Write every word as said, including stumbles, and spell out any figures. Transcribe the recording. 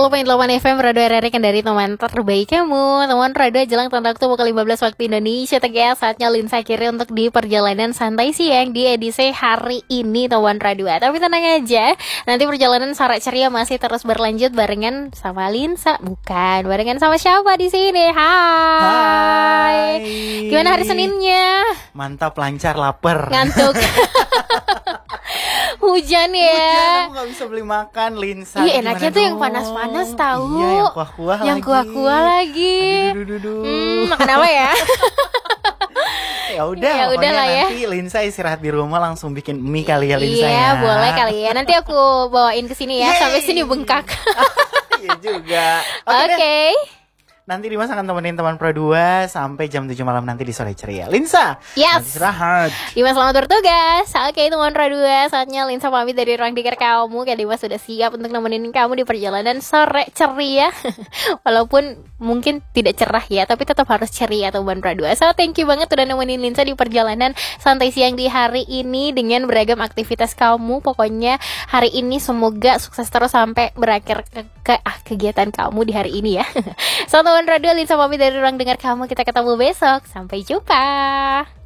puluh koma delapan F M Radio R R kan dari teman terbaik kamu. Teman radio jelang tanda waktu pukul lima belas waktu Indonesia Tengah. Saatnya Linsa kiri untuk di perjalanan santai siang di edisi hari ini teman radio. Tapi tenang aja, nanti perjalanan sore ceria masih terus berlanjut barengan sama Linsa. Bukan, barengan sama siapa di sini? Hai. Hai. Gimana hari Seninnya? Mantap, lancar, lapar. Ngantuk. Hujan ya. Hujan, aku gak bisa beli makan, Linsa. Iya, enaknya tuh yang panas-panas tahu. Iya, yang kuah-kuah lagi. Yang kuah-kuah lagi. Aduh, duh, duh, duh. Hmm, makan apa ya? Ya udah, Ya udah lah ya. Nanti Linsa istirahat di rumah langsung bikin mie kali ya, Linsa. Iya, ya. boleh kali ya. Nanti aku bawain ke sini ya. Yeay. Sampai sini bengkak. Iya juga. Oke. Oke. Okay. deh. Nanti Dimas akan temenin teman Pro dua sampai jam tujuh malam nanti di Sore Ceria. Linsa, Yes. nanti istirahat. Dimas selamat bertugas. Oke, teman Radio dua, saatnya Linsa pamit dari ruang dengar kamu. Kayak Dimas sudah siap untuk nemenin kamu di perjalanan sore ceria. Walaupun mungkin tidak cerah ya, tapi tetap harus ceria teman Radio dua. So, thank you banget udah nemenin Linsa di perjalanan santai siang di hari ini dengan beragam aktivitas kamu. Pokoknya hari ini semoga sukses terus sampai berakhir ke, ke ah, kegiatan kamu di hari ini ya. So, teman Radio, Linsa pamit dari ruang dengar kamu. Kita ketemu besok. Sampai jumpa.